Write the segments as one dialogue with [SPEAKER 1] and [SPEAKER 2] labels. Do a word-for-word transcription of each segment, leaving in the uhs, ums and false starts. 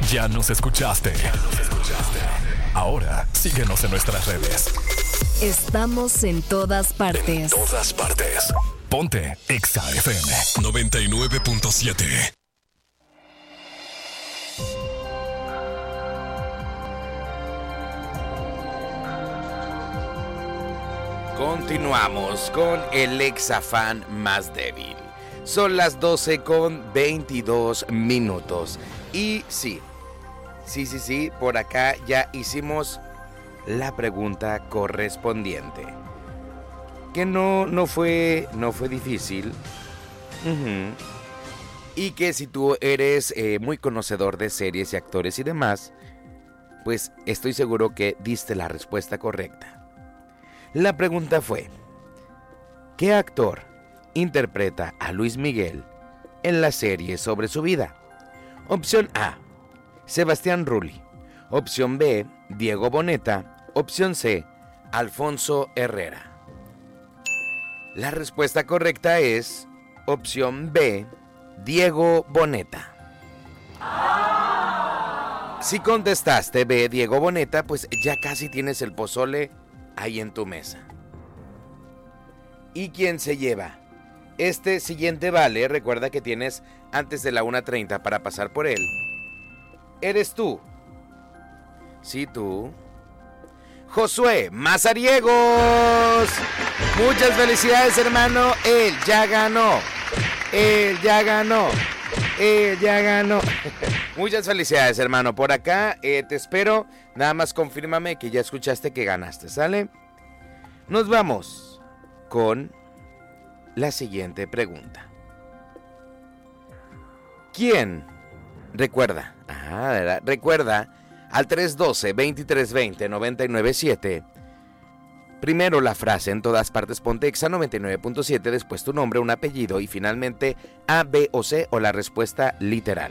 [SPEAKER 1] Ya nos escuchaste. Ya nos escuchaste. Ahora síguenos en nuestras redes.
[SPEAKER 2] Estamos en todas partes.
[SPEAKER 1] En todas partes. Ponte Exa F M noventa y nueve punto siete.
[SPEAKER 3] Continuamos con el Exafan más débil. Son las doce con veintidós minutos. Y sí, sí, sí, sí, por acá ya hicimos la pregunta correspondiente. Que no, no fue, no fue difícil. Uh-huh. Y que si tú eres eh, muy conocedor de series y actores y demás, pues estoy seguro que diste la respuesta correcta. La pregunta fue: ¿qué actor interpreta a Luis Miguel en la serie sobre su vida? Opción A, Sebastián Rulli. Opción B, Diego Boneta. Opción C, Alfonso Herrera. La respuesta correcta es opción B, Diego Boneta. Si contestaste B, Diego Boneta, pues ya casi tienes el pozole ahí en tu mesa. ¿Y quién se lleva este siguiente vale? Recuerda que tienes antes de la una treinta para pasar por él. ¿Eres tú? Sí, tú. Josué Mazariegos. Muchas felicidades, hermano. Él ya ganó. Él ya ganó. Él ya ganó. Muchas felicidades, hermano. Por acá eh, te espero. Nada más confírmame que ya escuchaste que ganaste, ¿sale? Nos vamos con la siguiente pregunta. ¿Quién recuerda? Ah, ¿verdad? Recuerda al tres uno dos, dos tres dos cero, nueve nueve siete. Primero la frase en todas partes ponte Exa noventa y nueve punto siete, después tu nombre, un apellido y finalmente A, B o C o la respuesta literal.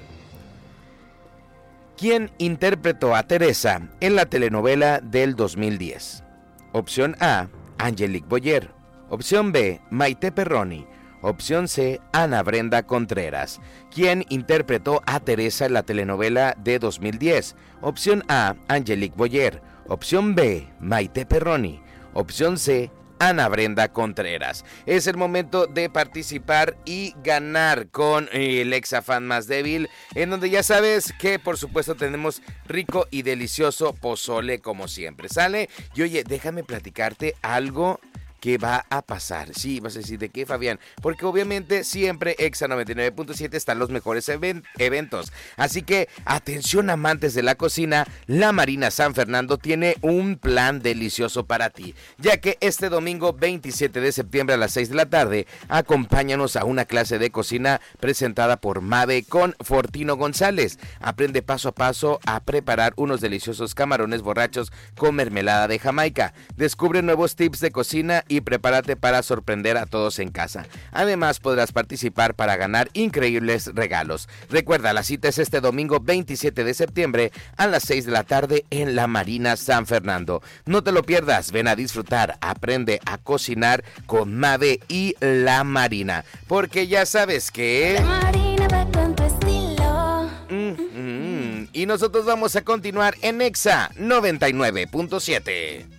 [SPEAKER 3] ¿Quién interpretó a Teresa en la telenovela del dos mil diez? Opción A, Angelique Boyer. Opción B, Maite Perroni. Opción C, Ana Brenda Contreras. ¿Quién interpretó a Teresa en la telenovela de dos mil diez? Opción A, Angelique Boyer. Opción B, Maite Perroni. Opción C, Ana Brenda Contreras. Es el momento de participar y ganar con el Exafan más débil, en donde ya sabes que por supuesto tenemos rico y delicioso pozole como siempre, ¿sale? Y oye, déjame platicarte algo que va a pasar. Sí, vas a decir, ¿de qué, Fabián? Porque obviamente siempre Exa noventa y nueve punto siete están los mejores even- eventos. Así que, atención amantes de la cocina, La Marina San Fernando tiene un plan delicioso para ti, ya que este domingo veintisiete de septiembre a las seis de la tarde, acompáñanos a una clase de cocina presentada por Mabe con Fortino González. Aprende paso a paso a preparar unos deliciosos camarones borrachos con mermelada de Jamaica. Descubre nuevos tips de cocina y prepárate para sorprender a todos en casa. Además, podrás participar para ganar increíbles regalos. Recuerda, la cita es este domingo veintisiete de septiembre a las seis de la tarde en La Marina San Fernando. No te lo pierdas, ven a disfrutar, aprende a cocinar con Mabe y La Marina. Porque ya sabes que...
[SPEAKER 4] La Marina va con tu estilo.
[SPEAKER 3] Mm, mm, y nosotros vamos a continuar en Exa noventa y nueve punto siete.